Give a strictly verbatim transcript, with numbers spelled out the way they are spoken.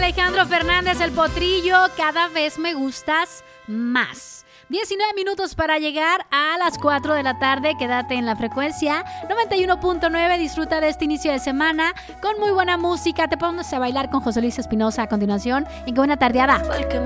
Alejandro Fernández, El Potrillo, Cada vez me gustas más. diecinueve minutos para llegar a las cuatro de la tarde. Quédate en la frecuencia noventa y uno punto nueve. Disfruta de este inicio de semana con muy buena música. Te ponemos a bailar con José Luis Espinosa a continuación. En Qué buena tardeada.